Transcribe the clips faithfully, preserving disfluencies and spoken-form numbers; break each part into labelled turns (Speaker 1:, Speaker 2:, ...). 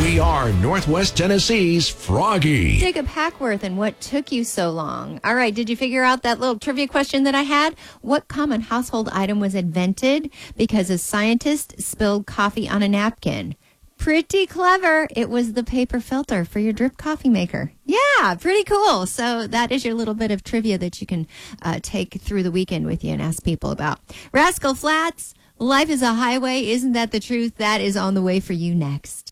Speaker 1: We are Northwest Tennessee's Froggy.
Speaker 2: Jacob Hackworth, and what took you so long? All right, did you figure out that little trivia question that I had? What common household item was invented because a scientist spilled coffee on a napkin? Pretty clever. It was the paper filter for your drip coffee maker. Yeah, pretty cool. So that is your little bit of trivia that you can uh, take through the weekend with you and ask people about. Rascal Flatts, life is a highway. Isn't that the truth? That is on the way for you next.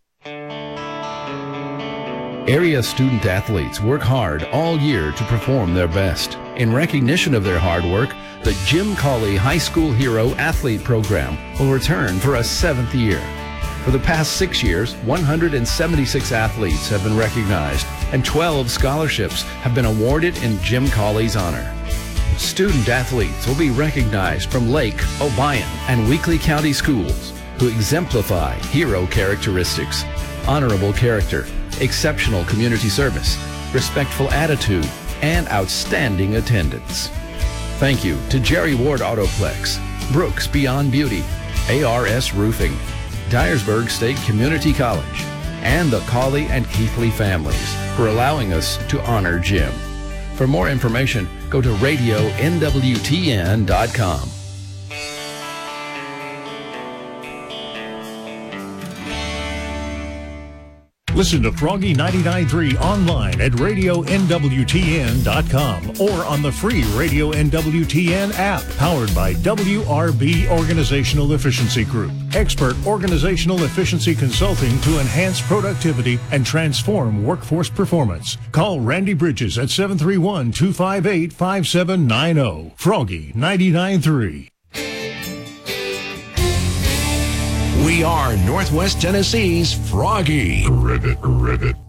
Speaker 3: Area student athletes work hard all year to perform their best. In recognition of their hard work, the Jim Cawley High School Hero Athlete Program will return for a seventh year. For the past six years, one hundred seventy-six athletes have been recognized, and twelve scholarships have been awarded in Jim Cawley's honor. Student athletes will be recognized from Lake, Obion, and Weakley County schools who exemplify hero characteristics, honorable character, exceptional community service, respectful attitude, and outstanding attendance. Thank you to Jerry Ward Autoplex, Brooks Beyond Beauty, A R S Roofing, Dyersburg State Community College, and the Cawley and Keithley families for allowing us to honor Jim. For more information, go to radio N W T N dot com.
Speaker 4: Listen to Froggy ninety-nine point three online at radio N W T N dot com or on the free Radio N W T N app, powered by W R B Organizational Efficiency Group. Expert organizational efficiency consulting to enhance productivity and transform workforce performance. Call Randy Bridges at seven three one, two five eight, five seven nine zero. Froggy ninety-nine point three.
Speaker 1: We are Northwest Tennessee's Froggy.
Speaker 5: Rivet, rivet.